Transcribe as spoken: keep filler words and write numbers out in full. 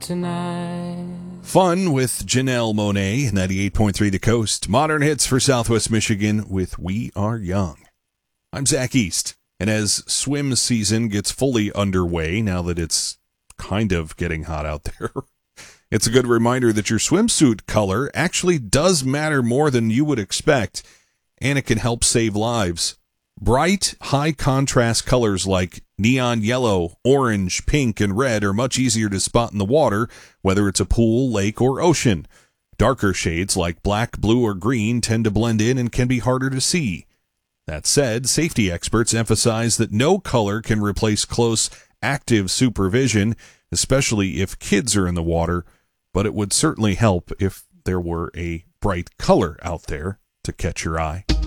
tonight. Fun with Janelle Monáe, ninety-eight point three The Coast. Modern hits for Southwest Michigan with We Are Young. I'm Zach East, and as swim season gets fully underway, now that it's kind of getting hot out there, it's a good reminder that your swimsuit color actually does matter more than you would expect, and it can help save lives. Bright, high-contrast colors like neon yellow, orange, pink, and red are much easier to spot in the water, whether it's a pool, lake, or ocean. Darker shades like black, blue, or green tend to blend in and can be harder to see. That said, safety experts emphasize that no color can replace close, active supervision, especially if kids are in the water, but it would certainly help if there were a bright color out there to catch your eye.